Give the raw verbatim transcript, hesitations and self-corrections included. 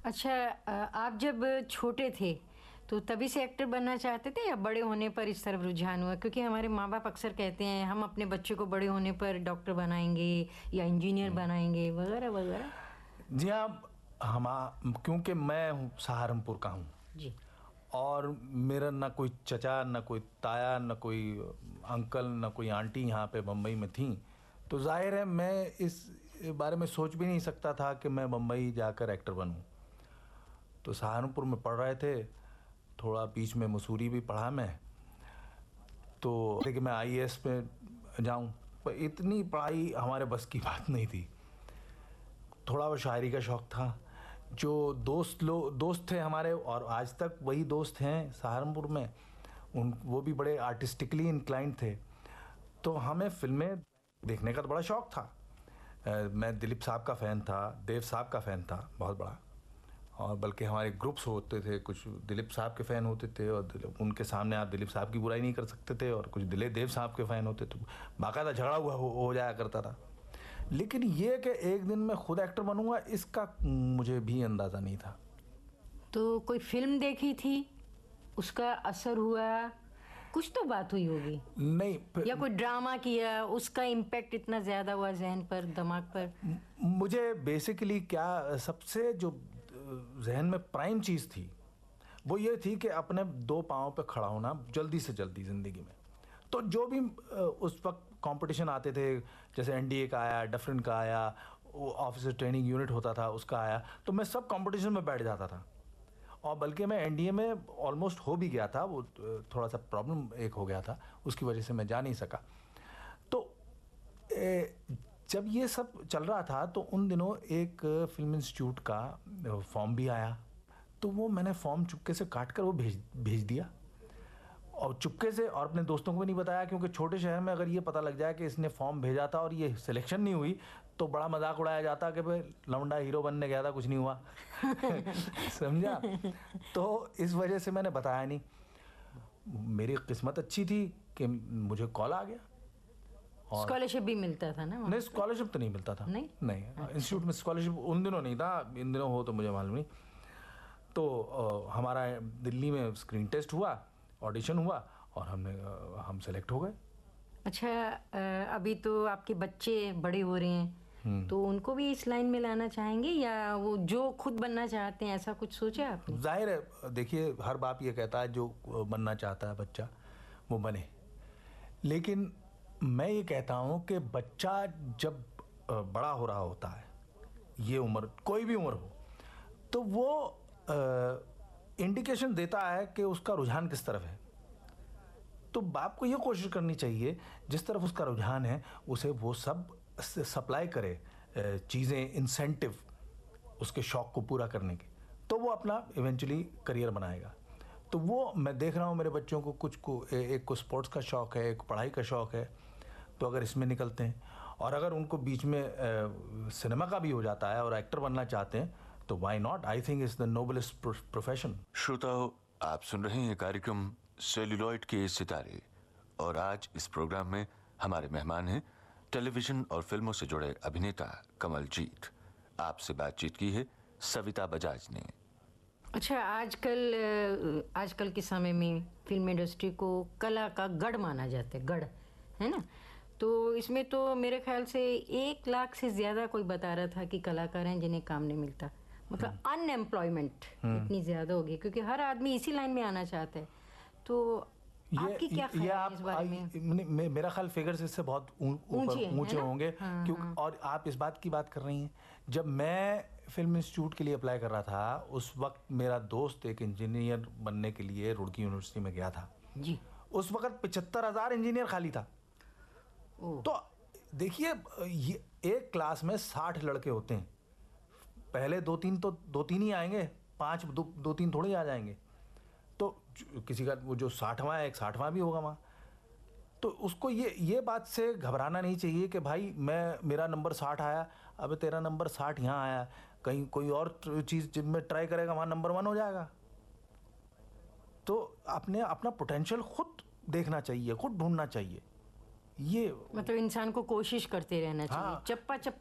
अच्छा, आप जब छोटे थे तो तभी से एक्टर बनना चाहते थे या बड़े होने पर इस तरफ रुझान हुआ? क्योंकि हमारे माँ बाप अक्सर कहते हैं हम अपने बच्चे को बड़े होने पर डॉक्टर बनाएंगे या इंजीनियर बनाएंगे वगैरह वगैरह। जी हाँ, हम क्योंकि मैं सहारनपुर का हूँ जी, और मेरा ना कोई चचा, ना कोई ताया, ना कोई अंकल, ना कोई आंटी यहाँ पे बम्बई में थी, तो जाहिर है मैं इस बारे में सोच भी नहीं सकता था कि मैं बम्बई जाकर एक्टर बनूं। तो सहारनपुर में पढ़ रहे थे, थोड़ा बीच में मसूरी भी पढ़ा मैं, तो लेकिन मैं आई ए एस में जाऊं, पर इतनी पढ़ाई हमारे बस की बात नहीं थी। थोड़ा वो शायरी का शौक़ था। जो दोस्त लोग दोस्त थे हमारे, और आज तक वही दोस्त हैं सहारनपुर में, उन वो भी बड़े आर्टिस्टिकली इंक्लाइंड थे, तो हमें फिल्में देखने का तो बड़ा शौक़ था। आ, मैं दिलीप साहब का फ़ैन था, देव साहब का फ़ैन था बहुत बड़ा, और बल्कि हमारे ग्रुप्स होते थे, कुछ दिलीप साहब के फ़ैन होते थे और उनके सामने आप दिलीप साहब की बुराई नहीं कर सकते थे, और कुछ दिलीप देव साहब के फ़ैन होते थे, बाकायदा झगड़ा हुआ हो, हो जाया करता था। लेकिन ये कि एक दिन मैं खुद एक्टर बनूंगा, इसका मुझे भी अंदाज़ा नहीं था। तो कोई फिल्म देखी थी, उसका असर हुआ, कुछ तो बात हुई होगी? नहीं, या कोई ड्रामा किया, उसका इम्पैक्ट इतना ज़्यादा हुआ जहन पर, दिमाग पर? मुझे बेसिकली क्या, सबसे जो जहन में प्राइम चीज़ थी वो ये थी कि अपने दो पाँव पे खड़ा होना जल्दी से जल्दी ज़िंदगी में। तो जो भी उस वक्त कंपटीशन आते थे, जैसे एन डी ए का आया, डफरिन का आया, ऑफिसर ट्रेनिंग यूनिट होता था उसका आया, तो मैं सब कंपटीशन में बैठ जाता था। और बल्कि मैं एन डी ए में ऑलमोस्ट हो भी गया था, वो थोड़ा सा प्रॉब्लम एक हो गया था, उसकी वजह से मैं जा नहीं सका। तो ए, जब ये सब चल रहा था तो उन दिनों एक फिल्म इंस्टीट्यूट का फॉर्म भी आया, तो वो मैंने फॉर्म चुपके से काट कर वो भेज भेज दिया, और चुपके से, और अपने दोस्तों को भी नहीं बताया, क्योंकि छोटे शहर में अगर ये पता लग जाए कि इसने फॉर्म भेजा था और ये सिलेक्शन नहीं हुई तो बड़ा मजाक उड़ाया जाता कि भाई लौंडा हीरो बनने गया था, कुछ नहीं हुआ। समझा? तो इस वजह से मैंने बताया नहीं। मेरी किस्मत अच्छी थी कि मुझे कॉल आ गया। स्कॉलरशिप भी मिलता था ना? नहीं, स्कॉलरशिप तो नहीं मिलता था। नहीं नहीं, इंस्टीट्यूट में स्कॉलरशिप उन दिनों नहीं था, इन दिनों हो तो मुझे मालूम नहीं। तो आ, हमारा दिल्ली में स्क्रीन टेस्ट हुआ, ऑडिशन हुआ, और हमने हम सेलेक्ट हो गए। अच्छा, अभी तो आपके बच्चे बड़े हो रहे हैं, तो उनको भी इस लाइन में लाना चाहेंगे या वो जो खुद बनना चाहते हैं, ऐसा कुछ सोचा आपने? जाहिर है, देखिए हर बाप ये कहता है जो बनना चाहता है बच्चा वो बने, लेकिन मैं ये कहता हूँ कि बच्चा जब बड़ा हो रहा होता है, ये उम्र कोई भी उम्र हो, तो वो इंडिकेशन देता है कि उसका रुझान किस तरफ है। तो बाप को ये कोशिश करनी चाहिए जिस तरफ उसका रुझान है उसे वो सब सप्लाई करे चीज़ें, इंसेंटिव उसके शौक़ को पूरा करने के, तो वो अपना इवेंचुअली करियर बनाएगा। तो वो मैं देख रहा हूँ मेरे बच्चों को, कुछ को एक को स्पोर्ट्स का शौक़ है, एक पढ़ाई का शौक़ है, तो अगर इसमें निकलते हैं, और अगर उनको बीच में आ, सिनेमा का भी हो जाता है और एक्टर बनना चाहते हैं तो why not. I think it's the noblest profession. श्रोताओं, आप सुन रहे हैं कार्यक्रम सेल्यूलॉइड के सितारे, और आज इस प्रोग्राम में हमारे मेहमान हैं टेलीविजन और फिल्मों से जुड़े अभिनेता कमलजीत। आपसे बातचीत की है सविता बजाज ने। अच्छा, आजकल आजकल के समय में फिल्म इंडस्ट्री को कला का गढ़ माना जाता है, गढ़ है ना? तो इसमें तो मेरे ख्याल से एक लाख से ज़्यादा कोई बता रहा था कि कलाकार हैं जिन्हें काम नहीं मिलता, मतलब अनएम्प्लॉयमेंट इतनी ज़्यादा होगी, क्योंकि हर आदमी इसी लाइन में आना चाहता है। तो आपकी क्या ख्याल है आप, इस बारे में? मे, मेरा ख्याल फिगर्स इससे बहुत ऊंचे ऊंचे होंगे। हाँ, क्योंकि हाँ। और आप इस बात की बात कर रही हैं, जब मैं फिल्म इंस्टीट्यूट के लिए अप्लाई कर रहा था उस वक्त मेरा दोस्त एक इंजीनियर बनने के लिए रुड़की यूनिवर्सिटी में गया था जी। उस वक्त पचहत्तर हजार इंजीनियर खाली था। तो देखिए, ये एक क्लास में साठ लड़के होते हैं, पहले दो तीन तो दो तीन ही आएंगे, पांच दो, दो तीन थोड़े आ जाएंगे। तो किसी का वो जो साठवां है, एक साठवां भी होगा वहाँ। तो उसको ये ये बात से घबराना नहीं चाहिए कि भाई मैं मेरा नंबर साठ आया, अब तेरा नंबर साठ यहाँ आया, कहीं कोई और चीज़ जिनमें ट्राई करेगा वहाँ नंबर वन हो जाएगा। तो अपने अपना पोटेंशियल खुद देखना चाहिए, खुद ढूंढना चाहिए। ये मतलब इंसान को कोशिश करते रहना चाहिए। हाँ। चप्पा चप्पा